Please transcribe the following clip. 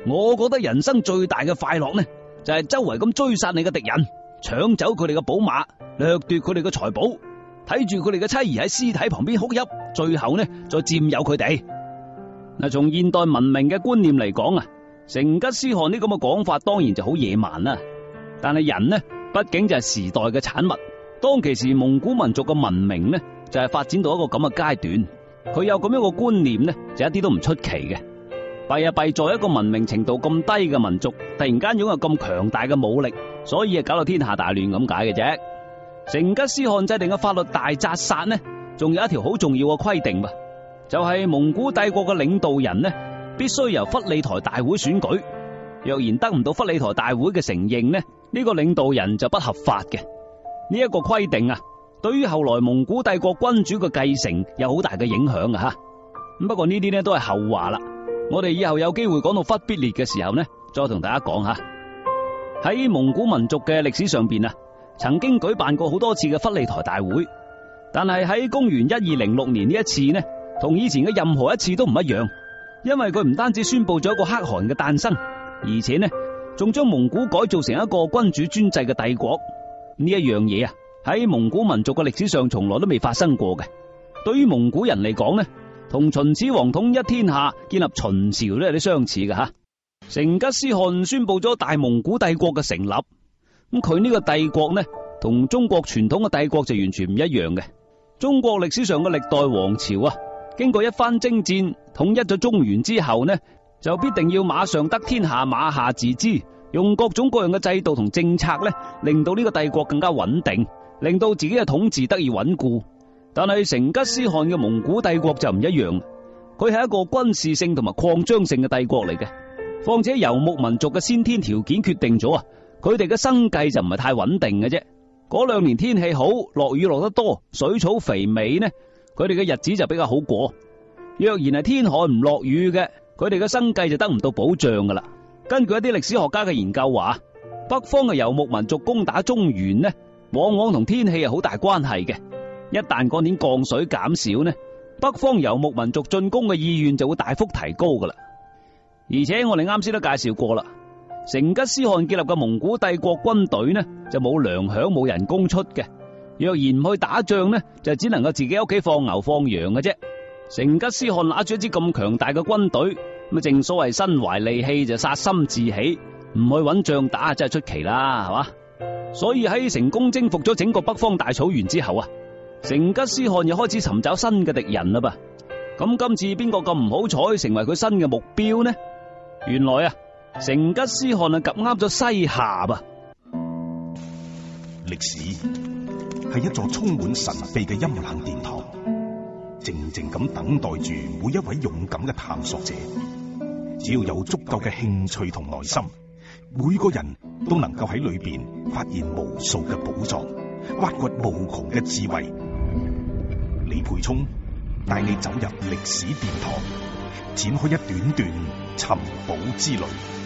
我覺得人生最大嘅快樂呢，就係周圍咁追殺你嘅敵人，搶走佢哋嘅寶馬，掠奪佢哋嘅財寶，睇住佢哋嘅妻兒喺屍體旁邊哭泣，最後呢再佔有佢哋。嗱，從現代文明嘅觀念嚟講啊，成吉思汗呢咁嘅講法當然就好野蠻啦。但係人呢，畢竟就係時代嘅產物。當其時蒙古民族嘅文明呢，就係發展到一個咁嘅階段，佢有咁樣嘅觀念呢，就一啲都唔出奇嘅。弊啊弊在一個文明程度咁低嘅民族，突然間擁有咁強大嘅武力，所以搞到天下大亂咁解嘅啫。成吉思汗制定嘅法律大紮殺呢，仲有一條好重要嘅規定，就係蒙古帝國嘅領導人呢，必須由忽利台大會選舉。若然得唔到忽利台大會嘅承認呢，呢個領導人就不合法嘅。呢一個規定啊，對於後來蒙古帝國君主嘅繼承有好大嘅影響啊！吓，不過呢啲呢都係後話啦。我哋以後有機會講到忽必烈嘅時候呢，再同大家講下。喺蒙古民族嘅歷史上邊啊，曾經舉辦過好多次嘅忽利台大會，但係喺公元1206年呢一次呢，同以前嘅任何一次都唔一樣，因為佢唔單止宣布咗一個可汗嘅誕生，而且呢仲將蒙古改造成一個君主專制嘅帝國。呢一樣嘢啊，喺蒙古民族嘅歷史上從來都未發生過嘅。對於蒙古人嚟講呢，同秦始皇統一天下建立秦朝都有啲相似嘅吓。成吉思汗宣布咗大蒙古帝國嘅成立，咁佢呢個帝國呢，同中國傳統嘅帝國就完全唔一樣嘅。中國歷史上嘅歷代王朝啊，經過一番征戰統一咗中原之後呢，就必定要馬上得天下，馬下自知，用各種各樣嘅制度同政策呢，令到呢個帝國更加穩定，令到自己嘅統治得以穩固。但係成吉思汗嘅蒙古帝國就唔一樣，佢係一個軍事性同埋擴張性嘅帝國嚟嘅。況且游牧民族嘅先天條件決定咗啊，佢哋嘅生計就唔係太穩定嘅啫。嗰兩年天氣好，落雨落得多，水草肥美呢，佢哋嘅日子就比較好過。若然係天旱唔落雨嘅，佢哋嘅生計就得唔到保障噶啦。根據一啲歷史學家嘅研究話，北方嘅游牧民族攻打中原呢，往往同天氣係好大關係嘅。一旦嗰年降水減少呢，北方游牧民族進攻嘅意願就會大幅提高噶啦。而且我哋啱先都介紹過啦，成吉思汗建立嘅蒙古帝國軍隊呢，就冇糧餉冇人工出嘅。若然唔去打仗呢，就只能夠自己屋企放牛放羊嘅啫。成吉思汗拿住一支咁強大嘅軍隊，咁正所謂身懷利器就殺心自起，唔去揾仗打真係出奇啦，係嘛？所以喺成功征服咗整個北方大草原之後啊，成吉思汗又開始尋找新嘅敵人啦噃。咁今次邊個咁唔好彩成為佢新嘅目標呢？原來啊，成吉思汗啊夾啱咗西夏噃。 歷史係一座充滿神秘嘅陰冷殿堂，靜靜咁等待住每一位勇敢嘅探索者。只要有足夠嘅興趣同耐心，每個人都能夠喺裏邊發現無數嘅寶藏，挖掘無窮嘅智慧。李培聰帶你走入歷史殿堂，展開一段段尋寶之旅。